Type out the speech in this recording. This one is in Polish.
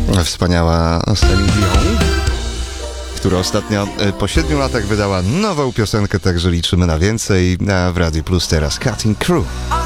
Wspaniała Celine Dion, która ostatnio po 7 latach wydała nową piosenkę, także liczymy na więcej. A w Radio Plus teraz Cutting Crew.